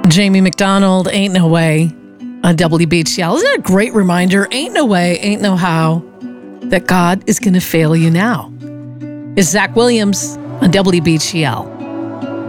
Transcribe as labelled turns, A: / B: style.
A: Jamie McDonald, Ain't No Way on WBHL. Isn't it a great reminder? Ain't no way, ain't no how that God is going to fail you now. It's Zach Williams on WBHL.